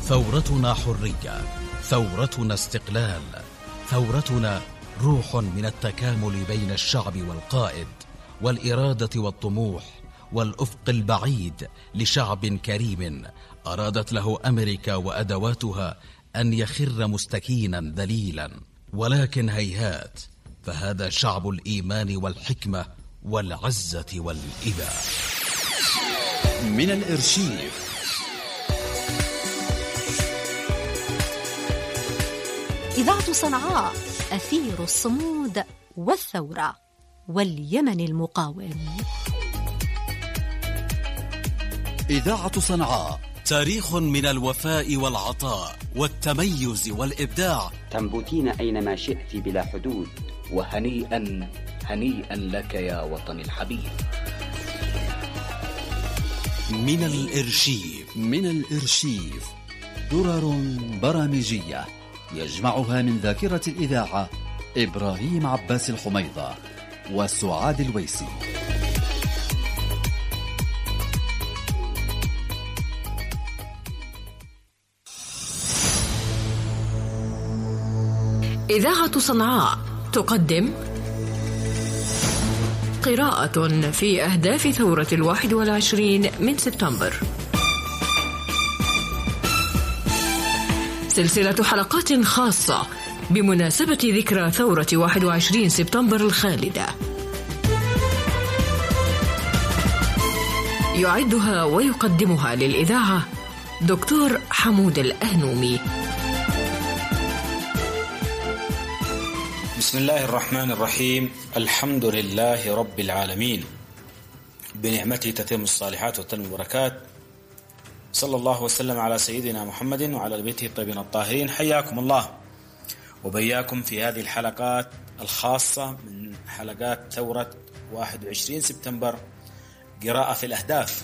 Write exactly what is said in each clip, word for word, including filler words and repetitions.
ثورتنا حرية، ثورتنا استقلال، ثورتنا روح من التكامل بين الشعب والقائد، والإرادة والطموح والأفق البعيد لشعب كريم أرادت له أمريكا وأدواتها أن يخر مستكينا ذليلا، ولكن هيهات، فهذا شعب الإيمان والحكمة والعزة والإباء. من الإرشيف. إذاعة صنعاء، أثير الصمود والثورة واليمن المقاوم. إذاعة صنعاء، تاريخ من الوفاء والعطاء والتميز والإبداع. تنبتين أينما شئت بلا حدود، وهنيئا هنيئا لك يا وطني الحبيب. من الإرشيف. من الإرشيف درر برامجية يجمعها من ذاكرة الإذاعة إبراهيم عباس الحميضة وسعاد الويسي. إذاعة صنعاء تقدم قراءة في أهداف ثورة الواحد والعشرين من سبتمبر، سلسلة حلقات خاصة بمناسبة ذكرى ثورة واحد وعشرين سبتمبر الخالدة. يعدها ويقدمها للإذاعة دكتور حمود الأهنومي. بسم الله الرحمن الرحيم. الحمد لله رب العالمين، بنعمته تتم الصالحات وتنمو البركات. صلى الله وسلم على سيدنا محمد وعلى بيته الطيبين الطاهرين. حياكم الله وبياكم في هذه الحلقات الخاصة من حلقات ثورة واحد وعشرين سبتمبر، قراءة في الأهداف.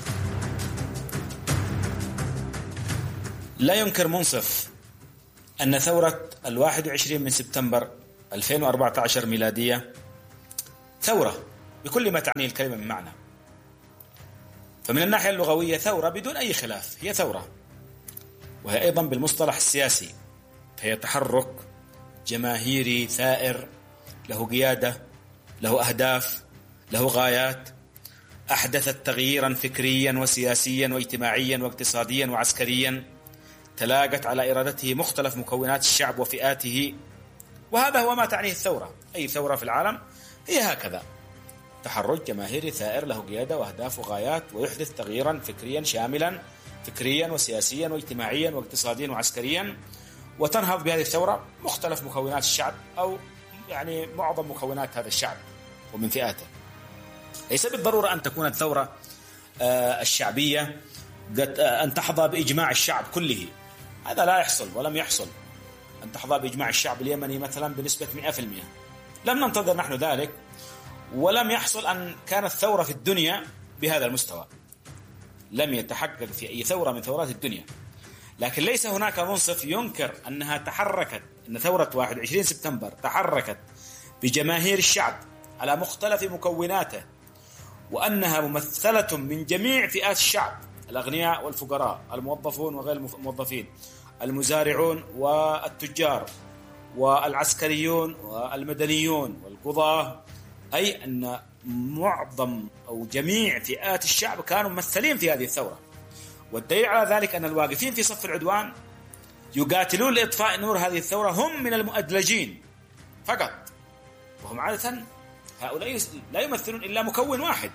لا ينكر منصف أن ثورة الواحد وعشرين من سبتمبر ألفين وأربعة عشر ميلادية ثورة بكل ما تعنيه الكلمة من معنى. فمن الناحية اللغوية ثورة بدون أي خلاف، هي ثورة، وهي أيضا بالمصطلح السياسي، فهي تحرك جماهيري ثائر له قيادة، له أهداف، له غايات، أحدثت تغييرا فكريا وسياسيا واجتماعيا واقتصاديا وعسكريا، تلاقت على إرادته مختلف مكونات الشعب وفئاته. وهذا هو ما تعنيه الثورة. أي ثورة في العالم هي هكذا، تحرك جماهيري ثائر له قيادة وأهداف وغايات، ويحدث تغييرا فكريا شاملا، فكريا وسياسيا واجتماعيا واقتصاديا وعسكريا، وتنهض بهذه الثورة مختلف مكونات الشعب، أو يعني معظم مكونات هذا الشعب ومن فئاته. ليس بالضرورة أن تكون الثورة الشعبية أن تحظى بإجماع الشعب كله، هذا لا يحصل ولم يحصل. أن تحظى بإجماع الشعب اليمني مثلا بنسبة مئة بالمئة، لم ننتظر نحن ذلك، ولم يحصل أن كانت ثورة في الدنيا بهذا المستوى، لم يتحقق في أي ثورة من ثورات الدنيا. لكن ليس هناك منصف ينكر أنها تحركت، أن ثورة واحد وعشرين سبتمبر تحركت بجماهير الشعب على مختلف مكوناته، وأنها ممثلة من جميع فئات الشعب، الأغنياء والفقراء، الموظفون وغير الموظفين، المزارعون والتجار والعسكريون والمدنيون والقضاة، أي أن معظم أو جميع فئات الشعب كانوا ممثلين في هذه الثورة. والدليل على ذلك أن الواقفين في صف العدوان يقاتلون لإطفاء نور هذه الثورة هم من المؤدلجين فقط، وهم عادة هؤلاء لا يمثلون إلا مكون واحد،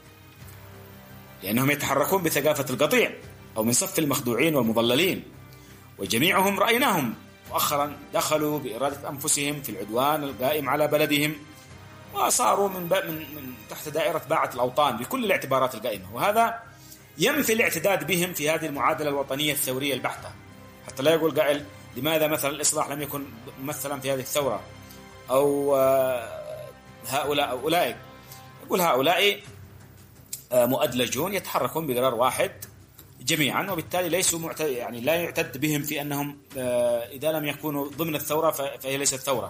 لأنهم يتحركون بثقافة القطيع أو من صف المخدوعين والمضللين، وجميعهم رأيناهم مؤخرا دخلوا بإرادة أنفسهم في العدوان القائم على بلدهم، وصاروا من, من, من تحت دائرة باعة الأوطان بكل الاعتبارات القائمة. وهذا ينفي الاعتداد بهم في هذه المعادلة الوطنية الثورية البحتة، حتى لا يقول قائل لماذا مثلا الإصلاح لم يكن ممثلا في هذه الثورة، أو هؤلاء أو أولئك. يقول هؤلاء مؤدلجون يتحركون بقرار واحد جميعا، وبالتالي ليسوا معت... يعني لا يعتد بهم في أنهم إذا لم يكونوا ضمن الثورة فهي ليست ثورة.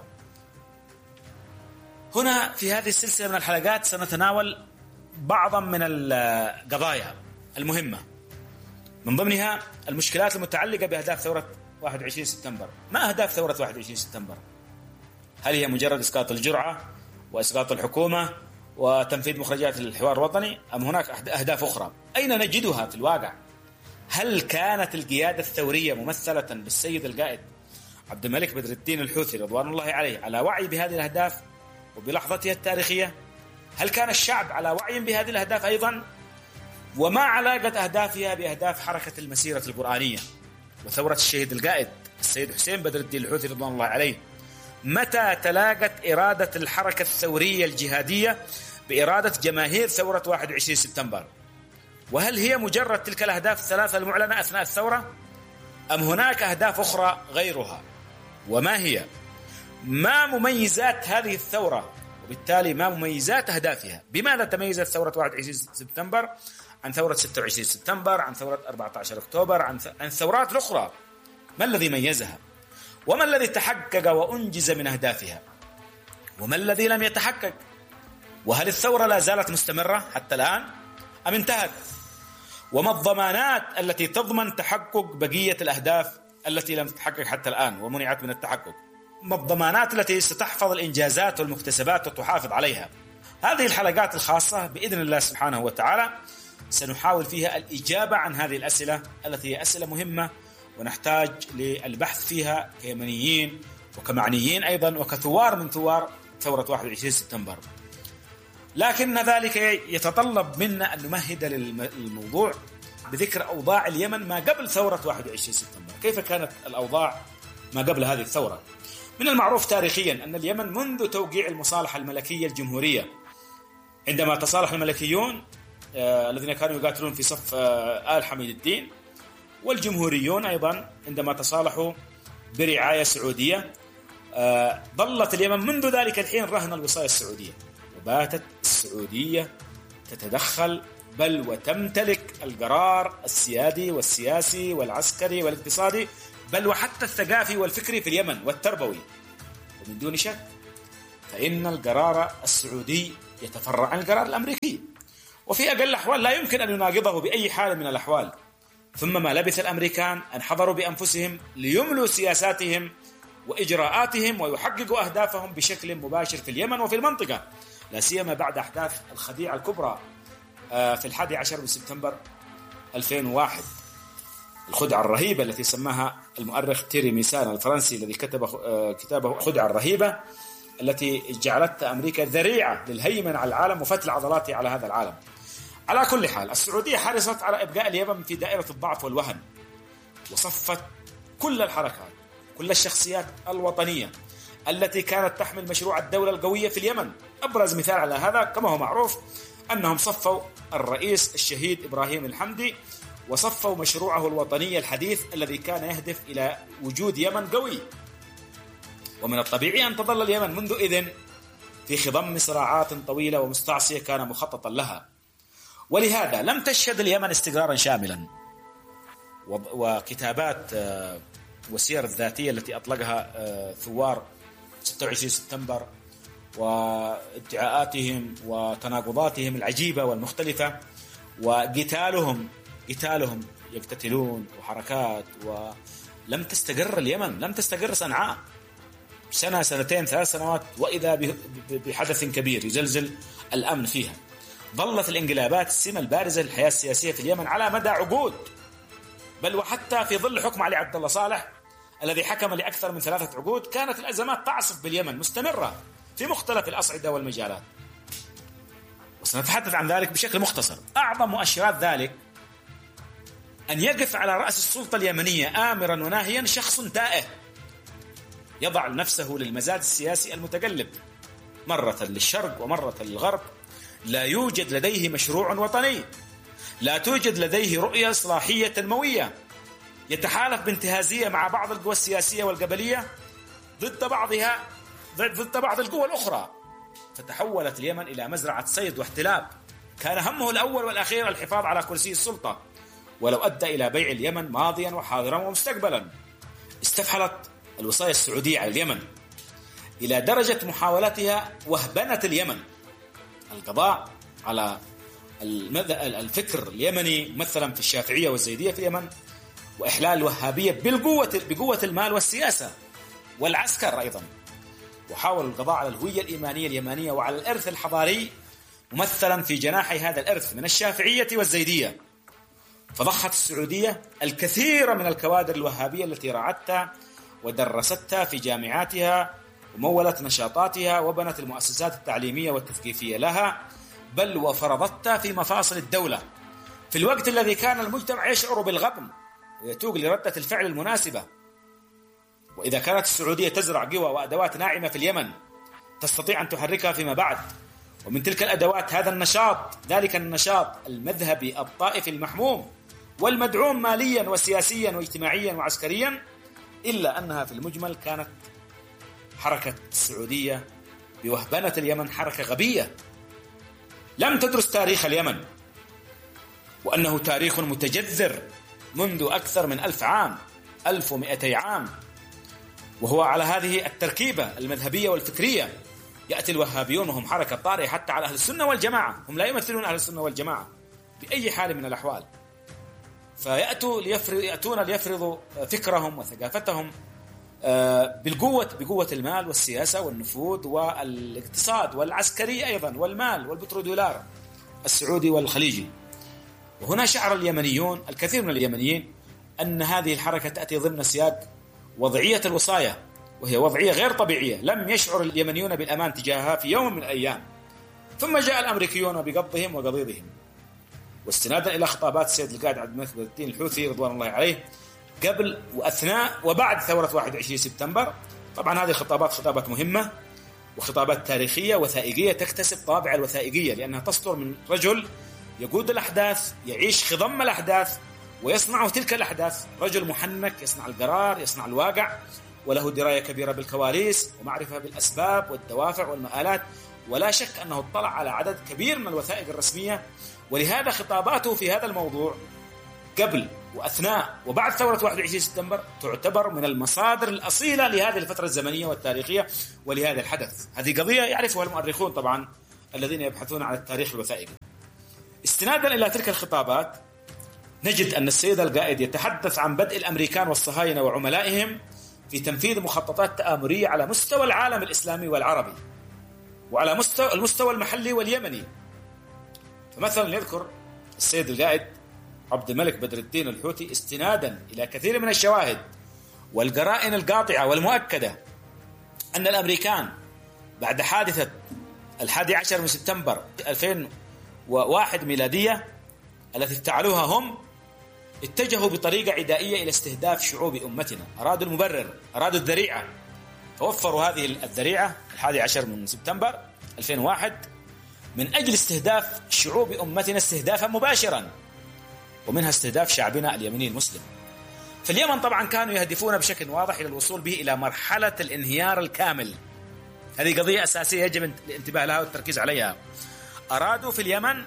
هنا في هذه السلسلة من الحلقات سنتناول بعضا من القضايا المهمة من ضمنها المشكلات المتعلقة بأهداف ثورة واحد وعشرين سبتمبر. ما أهداف ثورة واحد وعشرين سبتمبر؟ هل هي مجرد إسقاط الجرعة وإسقاط الحكومة وتنفيذ مخرجات الحوار الوطني، أم هناك أهداف أخرى؟ أين نجدها في الواقع؟ هل كانت القيادة الثورية ممثلة بالسيد القائد عبد الملك بدر الدين الحوثي رضوان الله عليه على وعي بهذه الأهداف وبلحظتها التاريخية؟ هل كان الشعب على وعي بهذه الأهداف أيضا؟ وما علاقة أهدافها بأهداف حركة المسيرة القرآنية وثورة الشهيد القائد السيد حسين بدر الدين الحوثي رضوان الله عليه؟ متى تلاقت إرادة الحركة الثورية الجهادية بإرادة جماهير ثورة واحد وعشرين سبتمبر؟ وهل هي مجرد تلك الأهداف الثلاثة المعلنة أثناء الثورة، أم هناك أهداف أخرى غيرها؟ وما هي؟ ما مميزات هذه الثورة، وبالتالي ما مميزات أهدافها؟ بماذا تميزت ثورة واحد وعشرين سبتمبر عن ثورة ستة وعشرين سبتمبر، عن ثورة أربعة عشر أكتوبر، عن الثورات الأخرى؟ ما الذي ميزها؟ وما الذي تحقق وأنجز من أهدافها؟ وما الذي لم يتحقق؟ وهل الثورة لا زالت مستمرة حتى الآن أم انتهت؟ وما الضمانات التي تضمن تحقق بقية الأهداف التي لم تتحقق حتى الآن ومنعت من التحقق؟ ما الضمانات التي ستحفظ الإنجازات والمكتسبات وتحافظ عليها؟ هذه الحلقات الخاصة بإذن الله سبحانه وتعالى سنحاول فيها الإجابة عن هذه الأسئلة التي هي أسئلة مهمة ونحتاج للبحث فيها كيمنيين وكمعنيين أيضا وكثوار من ثوار ثورة واحد وعشرين سبتمبر. لكن ذلك يتطلب منا أن نمهد للموضوع بذكر أوضاع اليمن ما قبل ثورة واحد وعشرين سبتمبر. كيف كانت الأوضاع ما قبل هذه الثورة؟ من المعروف تاريخيا أن اليمن منذ توقيع المصالحة الملكية الجمهورية، عندما تصالح الملكيون آه الذين كانوا يقاتلون في صف آه آل حميد الدين، والجمهوريون أيضا عندما تصالحوا برعاية سعودية، آه ظلت اليمن منذ ذلك الحين رهن الوصاية السعودية، وباتت السعودية تتدخل بل وتمتلك القرار السيادي والسياسي والعسكري والاقتصادي بل وحتى الثقافي والفكري في اليمن والتربوي. ومن دون شك فإن القرار السعودي يتفرع عن القرار الأمريكي، وفي أقل الأحوال لا يمكن أن يناقضه بأي حال من الأحوال. ثم ما لبث الأمريكان أن حضروا بأنفسهم ليملوا سياساتهم وإجراءاتهم ويحققوا أهدافهم بشكل مباشر في اليمن وفي المنطقة، لا سيما بعد أحداث الخديعة الكبرى في الحادي عشر من سبتمبر ألفين وواحد، الخدعة الرهيبة التي سماها المؤرخ تيري ميسان الفرنسي الذي كتب كتابه خدعة الرهيبة، التي جعلت أمريكا ذريعة للهيمنة على العالم وفتل عضلاتها على هذا العالم. على كل حال السعودية حرصت على إبقاء اليمن في دائرة الضعف والوهن، وصفت كل الحركات كل الشخصيات الوطنية التي كانت تحمل مشروع الدولة القوية في اليمن. أبرز مثال على هذا كما هو معروف أنهم صفوا الرئيس الشهيد إبراهيم الحمدي، وصفوا مشروعه الوطني الحديث الذي كان يهدف إلى وجود يمن قوي. ومن الطبيعي أن تظل اليمن منذ إذن في خضم صراعات طويلة ومستعصية كان مخططا لها، ولهذا لم تشهد اليمن استقرارا شاملا. وكتابات والسير الذاتية التي أطلقها ثوار ستة وعشرين سبتمبر وادعاءاتهم وتناقضاتهم العجيبة والمختلفة وقتالهم قتالهم يقتتلون وحركات، ولم تستقر اليمن، لم تستقر صنعاء سنة سنتين ثلاث سنوات وإذا بحدث كبير يزلزل الأمن فيها. ظلت الانقلابات السمة البارزة للحياة السياسية في اليمن على مدى عقود، بل وحتى في ظل حكم علي عبد الله صالح الذي حكم لأكثر من ثلاثة عقود كانت الأزمات تعصف باليمن مستمرة في مختلف الأصعدة والمجالات، وسنتحدث عن ذلك بشكل مختصر. أعظم مؤشرات ذلك أن يقف على رأس السلطة اليمنية آمرا وناهيا شخص تائه يضع نفسه للمزاج السياسي المتقلب مرة للشرق ومرة للغرب. لا يوجد لديه مشروع وطني، لا توجد لديه رؤية إصلاحية تنموية، يتحالف بانتهازية مع بعض القوى السياسية والقبلية ضد بعضها ضد بعض القوى الأخرى. فتحولت اليمن إلى مزرعة صيد واحتلال، كان همه الأول والأخير الحفاظ على كرسي السلطة، ولو أدى إلى بيع اليمن ماضيا وحاضرا ومستقبلا. استفحلت الوصاية السعودية على اليمن إلى درجة محاولتها وهبنة اليمن، القضاء على الفكر اليمني مثلا في الشافعية والزيدية في اليمن، وإحلال الوهابية بالقوة بقوة المال والسياسة والعسكر أيضا، وحاول القضاء على الهوية الإيمانية اليمانية وعلى الإرث الحضاري ممثلا في جناحي هذا الإرث من الشافعية والزيدية. فضخت السعودية الكثير من الكوادر الوهابية التي رعتها ودرستها في جامعاتها ومولت نشاطاتها وبنت المؤسسات التعليمية والتثقيفية لها، بل وفرضتها في مفاصل الدولة في الوقت الذي كان المجتمع يشعر بالغبن ويتوق لردة الفعل المناسبة. وإذا كانت السعودية تزرع قوى وأدوات ناعمة في اليمن تستطيع أن تحركها فيما بعد، ومن تلك الأدوات هذا النشاط، ذلك النشاط المذهبي الطائفي المحموم والمدعوم ماليا وسياسيا واجتماعيا وعسكريا، إلا أنها في المجمل كانت حركة السعودية بوهبنة اليمن حركة غبية لم تدرس تاريخ اليمن، وأنه تاريخ متجذر منذ أكثر من ألف عام، ألف ومئتي عام، وهو على هذه التركيبة المذهبية والفكرية يأتي الوهابيون وهم حركة طارئة حتى على أهل السنة والجماعة. هم لا يمثلون أهل السنة والجماعة بأي حال من الأحوال، فيأتوا ليفرض يأتون ليفرضوا فكرهم وثقافتهم بالقوة بقوة المال والسياسة والنفوذ والاقتصاد والعسكري أيضا والمال والبترودولار السعودي والخليجي. وهنا شعر اليمنيون، الكثير من اليمنيين، أن هذه الحركة تأتي ضمن سياق وضعية الوصاية، وهي وضعية غير طبيعية لم يشعر اليمنيون بالأمان تجاهها في يوم من الأيام. ثم جاء الأمريكيون بقبضهم وقضيضهم، واستنادا إلى خطابات السيد القائد عبد الملك بدر الدين الحوثي رضوان الله عليه قبل وأثناء وبعد ثورة واحد وعشرين سبتمبر. طبعا هذه الخطابات خطابات مهمة وخطابات تاريخية وثائقية تكتسب طابع الوثائقية، لأنها تصدر من رجل يقود الأحداث، يعيش خضم الأحداث ويصنع تلك الأحداث، رجل محنك يصنع القرار، يصنع الواقع، وله دراية كبيرة بالكواليس ومعرفة بالأسباب والدوافع والمآلات. ولا شك أنه اطلع على عدد كبير من الوثائق الرسمية، ولهذا خطاباته في هذا الموضوع قبل وأثناء وبعد ثورة واحد وعشرين سبتمبر تعتبر من المصادر الأصيلة لهذه الفترة الزمنية والتاريخية ولهذا الحدث. هذه قضية يعرفها المؤرخون طبعا الذين يبحثون عن التاريخ الوثائقي. استنادا إلى تلك الخطابات نجد أن السيد القائد يتحدث عن بدء الأمريكان والصهاينة وعملائهم في تنفيذ مخططات تآمرية على مستوى العالم الإسلامي والعربي وعلى مستوى المستوى المحلي واليمني. فمثلا يذكر السيد القائد عبد الملك بدر الدين الحوثي استنادا إلى كثير من الشواهد والقرائن القاطعة والمؤكدة أن الأمريكان بعد حادثة الحادي عشر من سبتمبر ألفين وواحد ميلادية التي افتعلوها هم اتجهوا بطريقة عدائية إلى استهداف شعوب أمتنا، أرادوا المبرر، أرادوا الذريعة، فوفروا هذه الذريعة الحادي عشر من سبتمبر ألفين وواحد من أجل استهداف شعوب أمتنا استهدافا مباشرا، ومنها استهداف شعبنا اليمني المسلم. في اليمن طبعا كانوا يهدفون بشكل واضح إلى الوصول به إلى مرحلة الانهيار الكامل. هذه قضية أساسية يجب الانتباه لها والتركيز عليها. أرادوا في اليمن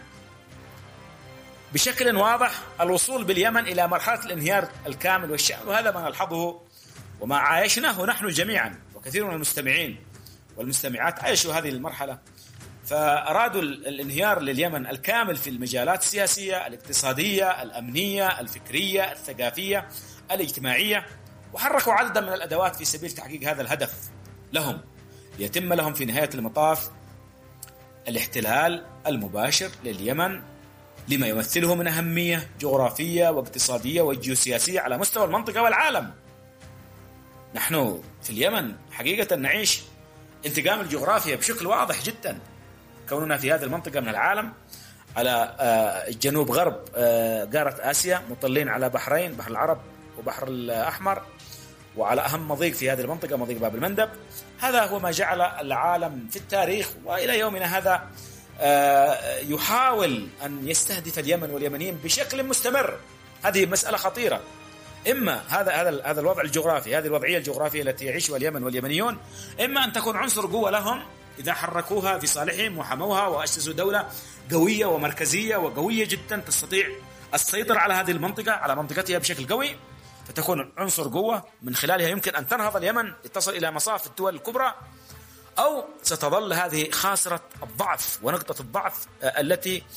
بشكل واضح الوصول باليمن إلى مرحلة الانهيار الكامل والشامل، وهذا ما نلحظه وما عايشناه نحن جميعا، وكثير من المستمعين والمستمعات عايشوا هذه المرحلة. فأرادوا الانهيار لليمن الكامل في المجالات السياسية، الاقتصادية، الأمنية، الفكرية، الثقافية، الاجتماعية، وحركوا عددا من الأدوات في سبيل تحقيق هذا الهدف لهم، يتم لهم في نهاية المطاف الاحتلال المباشر لليمن لما يمثله من أهمية جغرافية واقتصادية وجيوسياسية على مستوى المنطقة والعالم. نحن في اليمن حقيقة نعيش انتقام الجغرافيا بشكل واضح جدا، كوننا في هذه المنطقة من العالم على جنوب غرب قارة آسيا، مطلين على بحرين، بحر العرب وبحر الأحمر، وعلى أهم مضيق في هذه المنطقة مضيق باب المندب. هذا هو ما جعل العالم في التاريخ وإلى يومنا هذا يحاول أن يستهدف اليمن واليمنيين بشكل مستمر. هذه مسألة خطيرة. إما هذا هذا هذا الوضع الجغرافي، هذه الوضعية الجغرافية التي يعيشها اليمن واليمنيون، إما أن تكون عنصر قوة لهم إذا حركوها في صالحهم وحموها وأسسوا دولة قوية ومركزية وقوية جدا تستطيع السيطرة على هذه المنطقة، على منطقتها بشكل قوي، فتكون عنصر قوة من خلالها يمكن أن تنهض اليمن لتصل إلى مصاف الدول الكبرى، أو ستظل هذه خاسرة الضعف ونقطة الضعف التي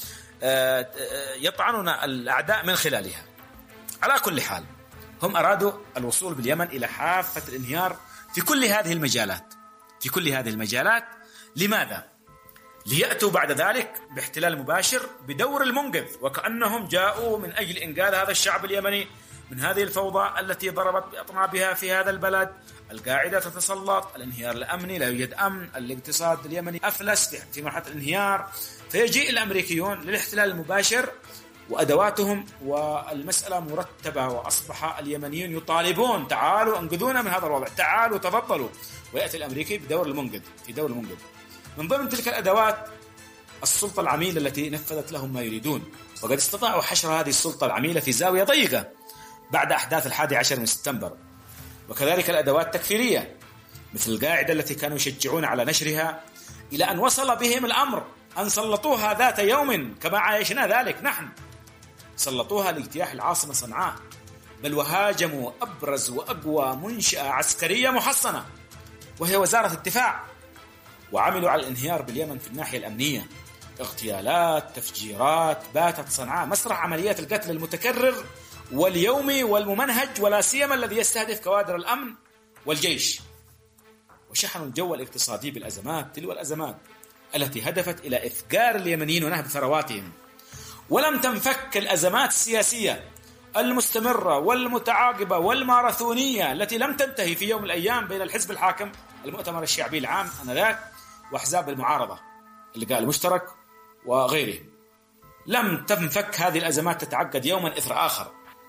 يطعنون الأعداء من خلالها. على كل حال هم أرادوا الوصول باليمن إلى حافة الانهيار في كل هذه المجالات في كل هذه المجالات لماذا؟ ليأتوا بعد ذلك باحتلال مباشر بدور المنقذ، وكأنهم جاءوا من أجل إنقاذ هذا الشعب اليمني من هذه الفوضى التي ضربت بأطنابها في هذا البلد. القاعدة تتسلط، الانهيار الأمني، لا يوجد أمن، الاقتصاد اليمني أفلس في مرحلة الانهيار، فيجيء الأمريكيون للاحتلال المباشر وأدواتهم، والمسألة مرتبة، وأصبح اليمنيون يطالبون تعالوا انقذونا من هذا الوضع، تعالوا تفضلوا، ويأتي الأمريكي بدور المنقذ في دور المنقذ. من ضمن تلك الأدوات السلطة العميلة التي نفذت لهم ما يريدون، وقد استطاعوا حشر هذه السلطة العميلة في زاوية ضيقة بعد أحداث الحادي عشر من سبتمبر. وكذلك الأدوات التكفيرية مثل القاعدة التي كانوا يشجعون على نشرها، إلى أن وصل بهم الأمر أن سلطوها ذات يوم كما عايشنا ذلك نحن، سلطوها لاجتياح العاصمة صنعاء، بل وهاجموا أبرز وأقوى منشأة عسكرية محصنة وهي وزارة الدفاع، وعملوا على الانهيار باليمن في الناحية الأمنية، اغتيالات، تفجيرات. باتت صنعاء مسرح عمليات القتل المتكرر واليومي والممنهج، ولا سيما الذي يستهدف كوادر الأمن والجيش. وشحنوا الجو الاقتصادي بالأزمات تلو الأزمات التي هدفت إلى إفقار اليمنيين ونهب ثرواتهم. ولم تنفك الأزمات السياسية المستمرة والمتعاقبة والماراثونية التي لم تنتهي في يوم من الأيام بين الحزب الحاكم المؤتمر الشعبي العام آنذاك وأحزاب المعارضة اللقاء المشترك وغيره. لم تنفك هذه الأزمات، تتعقد يوما إثر آخر.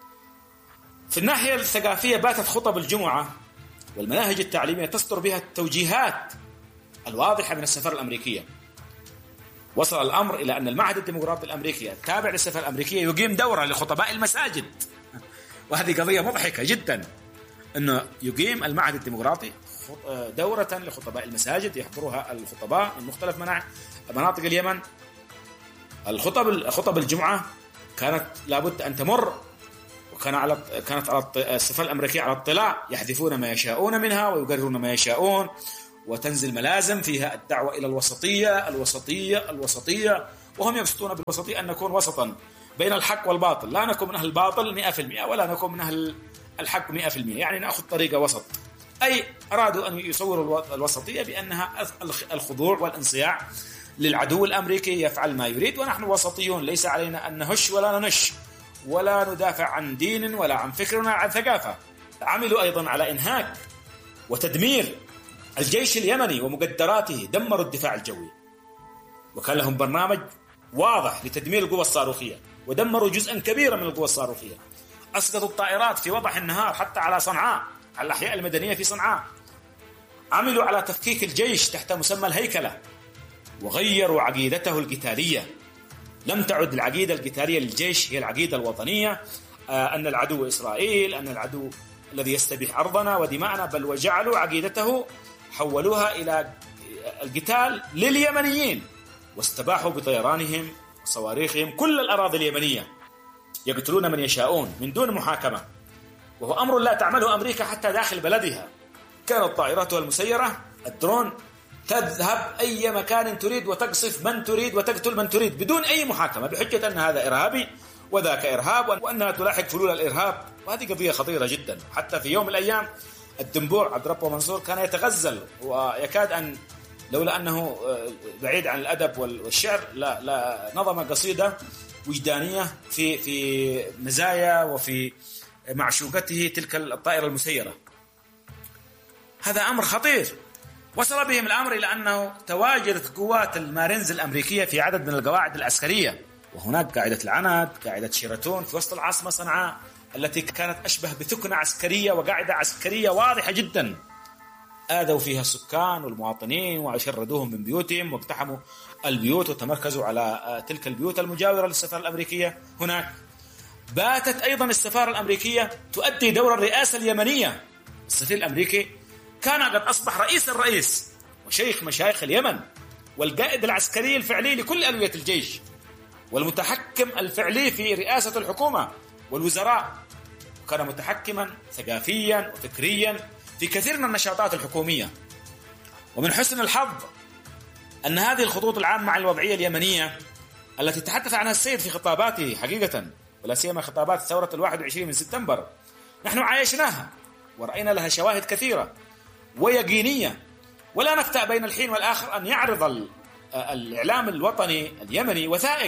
في الناحية الثقافية باتت خطب الجمعة والمناهج التعليمية تصدر بها التوجيهات الواضحة من السفارة الأمريكية. وصل الأمر إلى أن المعهد الديمقراطي الأمريكي التابع للسفارة الأمريكية يقيم دورة لخطباء المساجد، وهذه قضية مضحكة جدا، أنه يقيم المعهد الديمقراطي دورة لخطباء المساجد يحضرها الخطباء من مختلف مناطق اليمن. الخطب خطب الجمعة كانت لابد أن تمر، وكان على كانت على السفارة الأمريكية على اطلاع، يحذفون ما يشاءون منها ويقررون ما يشاءون، وتنزل ملازم فيها الدعوة إلى الوسطية الوسطية الوسطية وهم يقصدون بالوسطية أن نكون وسطا بين الحق والباطل، لا نكون من أهل الباطل مئة في المئة ولا نكون من أهل الحق مئة في المئة، يعني نأخذ طريقة وسط. أي أرادوا أن يصوروا الوسطية بأنها الخضوع والانصياع للعدو الأمريكي يفعل ما يريد، ونحن وسطيون ليس علينا أن نهش ولا ننش ولا ندافع عن دين ولا عن فكر ولا عن ثقافة. عملوا أيضا على إنهاك وتدمير الجيش اليمني ومقدراته، دمروا الدفاع الجوي، وكان لهم برنامج واضح لتدمير القوى الصاروخية، ودمروا جزءا كبيرا من القوى الصاروخية. أسقطوا الطائرات في وضح النهار حتى على صنعاء، على الأحياء المدنية في صنعاء. عملوا على تفكيك الجيش تحت مسمى الهيكلة، وغيروا عقيدته القتالية. لم تعد العقيدة القتالية للجيش هي العقيدة الوطنية، آه أن العدو إسرائيل، أن العدو الذي يستبيح أرضنا ودماءنا، بل وجعلوا عقيدته حولوها إلى القتال لليمنيين، واستباحوا بطيرانهم وصواريخهم كل الأراضي اليمنية، يقتلون من يشاءون من دون محاكمة، وهو أمر لا تعمله أمريكا حتى داخل بلدها. كانت طائراتها المسيرة الدرون تذهب أي مكان تريد وتقصف من تريد وتقتل من تريد بدون أي محاكمة، بحجة أن هذا إرهابي وذاك إرهاب وأنها تلاحق فلول الإرهاب. وهذه قضية خطيرة جدا. حتى في يوم من الأيام الدنبور عبد ربه منصور كان يتغزل، ويكاد أن لولا أنه بعيد عن الأدب والشعر لا لا نظم قصيدة وجدانية في في مزايا وفي معشوقته تلك الطائرة المسيرة. هذا أمر خطير. وصل بهم الأمر إلى أنه تواجدت قوات المارينز الأمريكية في عدد من القواعد العسكرية، وهناك قاعدة العناد، قاعدة شيراتون في وسط العاصمة صنعاء، التي كانت أشبه بثكنة عسكرية وقاعدة عسكرية واضحة جدا. آذوا فيها السكان والمواطنين وشردوهم من بيوتهم، واقتحموا البيوت وتمركزوا على تلك البيوت المجاورة للسفارة الأمريكية هناك. باتت أيضا السفارة الأمريكية تؤدي دور الرئاسة اليمنية. السفير الأمريكي كان قد أصبح رئيس الرئيس وشيخ مشايخ اليمن، والقائد العسكري الفعلي لكل ألوية الجيش، والمتحكم الفعلي في رئاسة الحكومة والوزراء، وكان متحكما ثقافيا وفكريا في كثير من النشاطات الحكومية. ومن حسن الحظ أن هذه الخطوط العامة عن الوضعية اليمنية التي تحدث عنها السيد في خطاباته حقيقة، ولا سيما خطابات ثورة الواحد وعشرين من سبتمبر، نحن عايشناها ورأينا لها شواهد كثيرة ويقينية، ولا نفتأ بين الحين والآخر أن يعرض الإعلام الوطني اليمني وثائق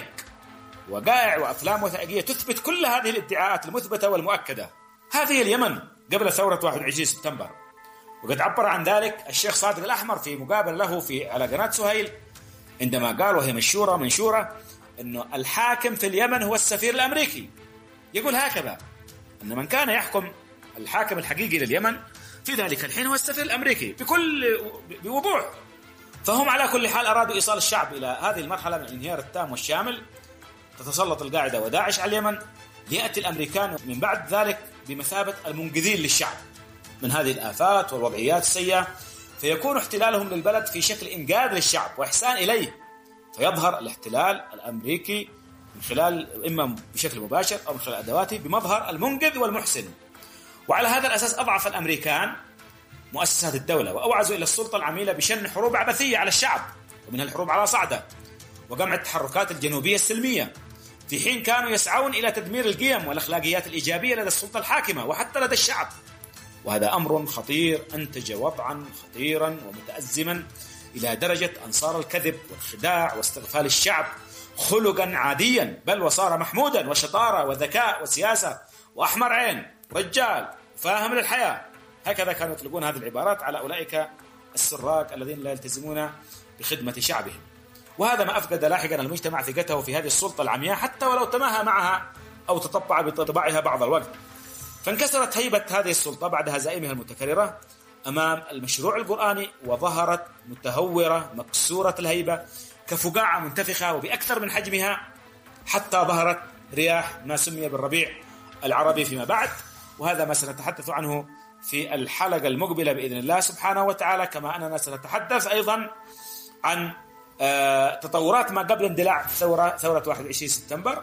وقائع وأفلام وثائقية تثبت كل هذه الادعاءات المثبتة والمؤكدة. هذه اليمن قبل ثورة واحد وعشرين سبتمبر، وقد عبر عن ذلك الشيخ صادق الأحمر في مقابل له في على قناة سهيل عندما قال، وهي منشورة منشورة أنه الحاكم في اليمن هو السفير الأمريكي. يقول هكذا، أن من كان يحكم الحاكم الحقيقي لليمن في ذلك الحين هو السفير الأمريكي بكل بوضوح. فهم على كل حال أرادوا إيصال الشعب إلى هذه المرحلة من الانهيار التام والشامل، تتسلط القاعدة وداعش على اليمن، ليأتي الأمريكان من بعد ذلك بمثابة المنقذين للشعب من هذه الآفات والوضعيات السيئة، فيكون احتلالهم للبلد في شكل إنقاذ للشعب وإحسان إليه، فيظهر الاحتلال الأمريكي من خلال إما بشكل مباشر أو من خلال أدواته بمظهر المنقذ والمحسن. وعلى هذا الأساس أضعف الأمريكان مؤسسات الدولة وأوعزوا إلى السلطة العميلة بشن حروب عبثية على الشعب، ومنها الحروب على صعدة وجمع التحركات الجنوبية السلمية، في حين كانوا يسعون إلى تدمير القيم والأخلاقيات الإيجابية لدى السلطة الحاكمة وحتى لدى الشعب. وهذا أمر خطير أنتج وضعا خطيرا ومتأزما إلى درجة أن صار الكذب والخداع واستغفال الشعب خلقا عاديا، بل وصار محمودا، وشطارة وذكاء وسياسة وأحمر عين رجال فاهم للحياة. هكذا كانوا يطلقون هذه العبارات على أولئك السراق الذين لا يلتزمون بخدمة شعبهم. وهذا ما أفقد لاحقا المجتمع ثقته في هذه السلطة العمياء حتى ولو تماهى معها أو تطبع بطباعها بعض الوقت. فانكسرت هيبة هذه السلطة بعد هزائمها المتكررة أمام المشروع القرآني، وظهرت متهورة مكسورة الهيبة كفقاعة منتفخة وبأكثر من حجمها، حتى ظهرت رياح ما سمي بالربيع العربي فيما بعد. وهذا ما سنتحدث عنه في الحلقة المقبلة بإذن الله سبحانه وتعالى، كما أننا سنتحدث أيضا عن تطورات ما قبل اندلاع ثورة ثورة واحد وعشرين سبتمبر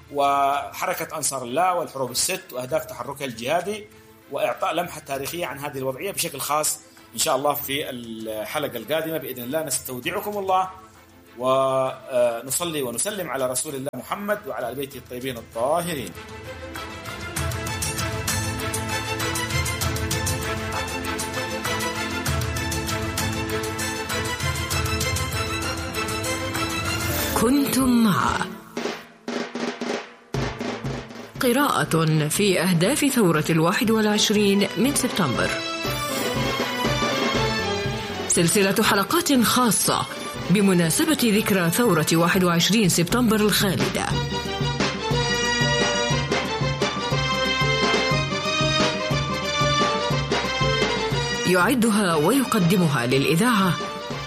وحركة أنصار الله والحروب الست وأهداف تحركها الجهادي، وإعطاء لمحة تاريخية عن هذه الوضعية بشكل خاص إن شاء الله في الحلقة القادمة بإذن الله. نستودعكم الله ونصلي ونسلم على رسول الله محمد وعلى آل بيته الطيبين الطاهرين. كنتم مع قراءة في أهداف ثورة الواحد والعشرين من سبتمبر، سلسلة حلقات خاصة بمناسبة ذكرى ثورة واحد وعشرين سبتمبر الخالدة. يعدها ويقدمها للإذاعة